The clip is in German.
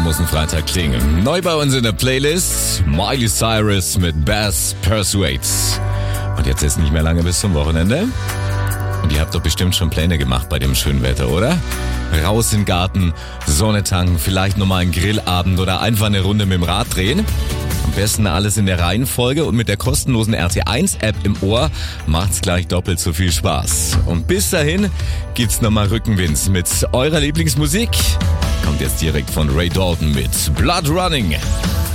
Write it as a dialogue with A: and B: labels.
A: muss ein Freitag klingen. Neu bei uns in der Playlist Miley Cyrus mit Bass Persuades. Und jetzt ist nicht mehr lange bis zum Wochenende. Und ihr habt doch bestimmt schon Pläne gemacht bei dem schönen Wetter, oder? Raus in den Garten, Sonne tanken, vielleicht nochmal einen Grillabend oder einfach eine Runde mit dem Rad drehen. Am besten alles in der Reihenfolge und mit der kostenlosen RT1-App im Ohr macht's gleich doppelt so viel Spaß. Und bis dahin gibt's nochmal Rückenwind mit eurer Lieblingsmusik. Kommt jetzt direkt von Ray Dalton mit Blood Running.